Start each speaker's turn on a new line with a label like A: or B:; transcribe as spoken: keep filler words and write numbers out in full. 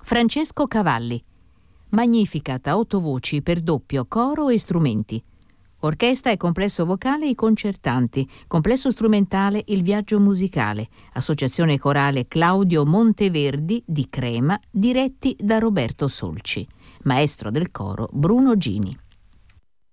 A: Francesco Cavalli. Magnificat a otto voci per doppio, coro e strumenti. Orchestra e complesso vocale I Concertanti, complesso strumentale Il Viaggio Musicale, associazione corale Claudio Monteverdi di Crema, diretti da Roberto Solci. Maestro del coro Bruno Gini.